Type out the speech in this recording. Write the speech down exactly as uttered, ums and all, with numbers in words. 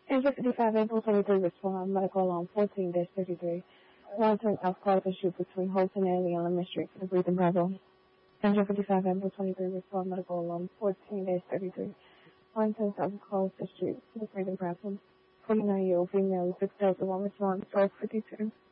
Angel fifty-five, April twenty-three, respond, medical alarm fourteen dash thirty-three. Long-term alcoholic issue between Holton and Lee on Lemon Street for the breathing problem. Angel fifty-five, April twenty-three, respond, medical alarm fourteen dash thirty-three. Long-term alcoholic issue for the breathing problem. forty-nine-year-old female, six thousand one, respond, twelve fifty-two.